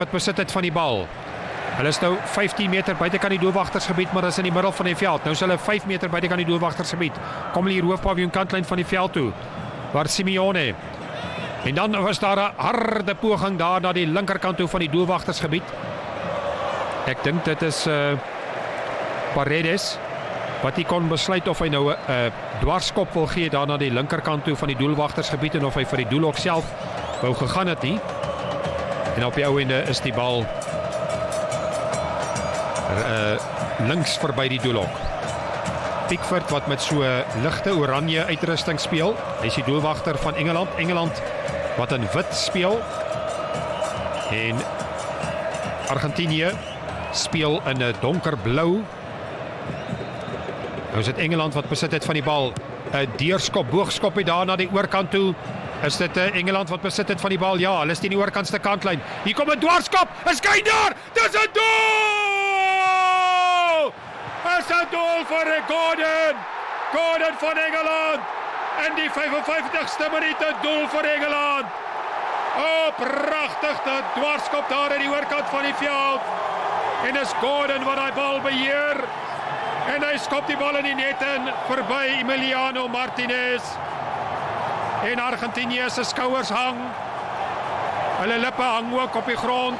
wat besit het van die bal. Hulle is nou 15 meter buitekant die doelwagtersgebied, maar is in die middel van die veld. Nou is hulle 5 meter buitekant die doelwagtersgebied. Kom hulle hier hoofpaviljoen kantlyn van die veld toe, waar Simeone. En dan was daar 'n harde poging daar na die linkerkant toe van die doelwagtersgebied. Ek dink dit is Paredes wat hy kon besluit of hy nou 'n dwarskop wil gee daar na die linkerkant toe van die doelwagtersgebied en of hy vir die doelhok self wou gegaan het nie. En op die ou ende is die bal links verby die doelhok. Pickford wat met so ligte oranje uitrusting speel. Hy is die doelwagter van Engeland. Engeland wat in wit speel. En Argentinië speel in 'n donkerblou. Nou is dit Engeland wat besit het van die bal. 'n deurskop, boogskop hier daar na die oorkant toe. Is dit Engeland wat besit het van die bal? Ja, hulle is die oorkantste kantlyn. Hier kom 'n dwarskop. Is skyn daar. Dis 'n doel! Is 'n doel vir Gordon. Gordon van Engeland. In die 55ste minuut 'n doel vir Engeland. Pragtig, dat dwarskop daar in die oorkant van die veld. En is Gordon wat die bal beheer. En hy skop die bal in die net in verby Emiliano Martinez. En Argentinië se skouers hang. Hulle lippe hang ook op die grond.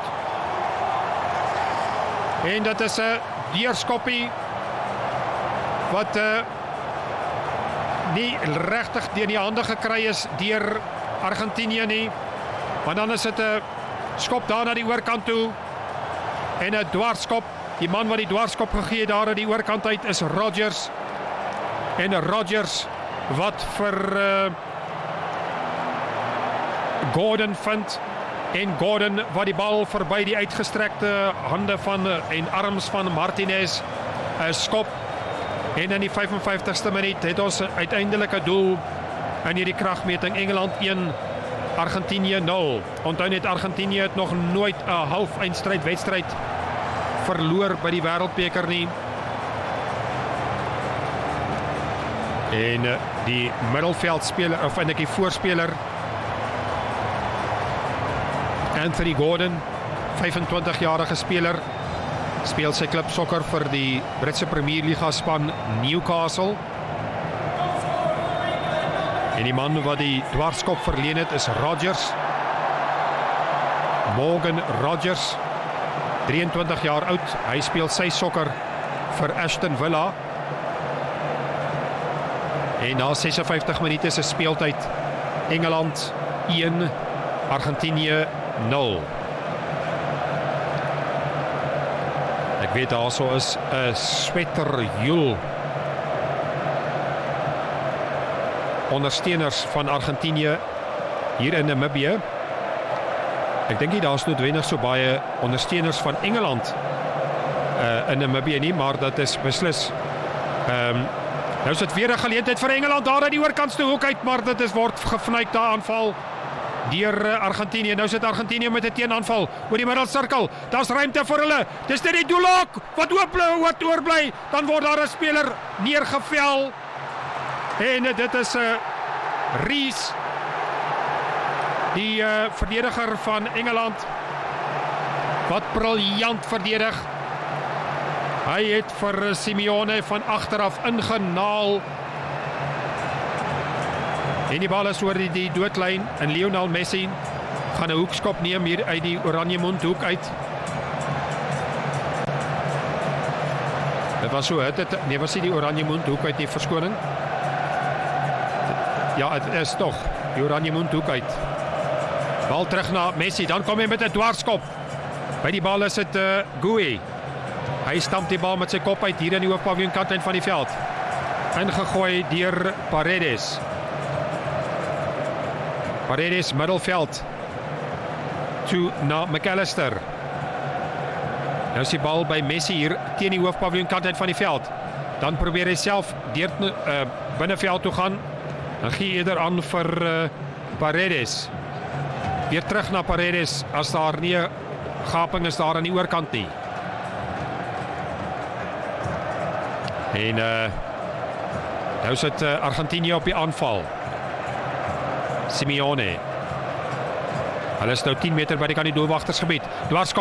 En dit is 'n deurskoppie wat nie regtig deur die hande gekry is deur Argentinië nie. Maar dan is dit 'n skop daar na die oorkant toe. En 'n dwarskop. Die man wat die dwarskop gegee het daar aan die oorkant uit is Rodgers. En Rodgers wat vir Gordon vind. En Gordon wat die bal verby die uitgestrekte hande van en arms van Martinez skop. En in die 55ste minuut het ons uiteindelik 'n doel in hierdie kragmeting. Engeland 1, Argentinië 0. Onthou net, Argentinië het nog nooit 'n half-eindstryd wedstryd verloor by die wêreldbeker nie. En die middelveldspeler, of eintlik die voorspeler, Anthony Gordon, 25-jarige speler, speel sy klub sokker vir die Britse Premier Liga span Newcastle. En die man wat die dwarskop verleen het is Rodgers. Morgan Rodgers, 23 jaar oud. Hy speel sy sokker vir Aston Villa. En na 56 minute se speeltyd, Engeland 1, Argentinië 0. Ek weet daar so is 'n sweterjoel ondersteuners van Argentinië hier in Namibië. Ek dink nie daar's noodwendig so baie ondersteuners van Engeland in Namibië nie, maar dit is beslis nou is dit weer 'n geleentheid vir Engeland daar uit die oorkantste hoek uit, maar dit word gevnyk daar aanval deur Argentinië. Nou sit Argentinië met 'n teenaanval oor die middelsirkel. Daar's ruimte vir hulle. Dis net die doelhok wat oorbly. Dan word daar 'n speler neergevel. En dit is Rees, die verdediger van Engeland, wat briljant verdedig. Hy het vir Simeone van agteraf ingenaal. En die bal is oor die doodlyn en Lionel Messi gaan 'n hoekskop neem hier uit die Oranjemond hoek uit. Dit was so, nee, was nie die Oranjemond hoek uit nie, verskoning. Ja, het is tog die Oranjemond hoek uit. Bal terug na Messi, dan kom hy met 'n dwarskop. By die bal is dit Gouy. Hy stamp die bal met sy kop uit hier in die hoofpaviljoen kantlyn van die veld. Ingegooi deur Paredes. Paredes middelveld toe na McAllister. Nou is die bal by Messi hier teen die hoofpaviljoen kantlyn van die veld. Dan probeer hy self deur binneveld toe gaan. Dan gee eerder aan vir Paredes. Weer terug na Paredes as daar nie 'n gaping is daar aan die oorkant nie. En nou sit Argentinië op die aanval. Simeone. Hulle is nou 10 meter by die kan die doelwagtersgebied. Dwars